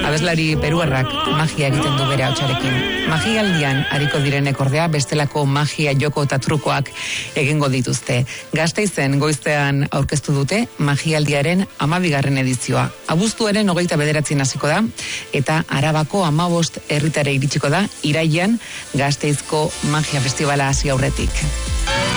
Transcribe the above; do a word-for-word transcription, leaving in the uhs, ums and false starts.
Abeslari peruarrak magia egiten du bere hautsarekin. Magialdian ariko direnek ordea bestelako magia joko eta trukoak egingo dituzte. Gasteizen goizean aurkeztu dute magialdiaren hamabigarren edizioa. Abuztuaren hogeita bederatzien hasiko da eta Arabako hamabost herritara iritsiko da irailean Gasteizko magia festivala hasi aurretik.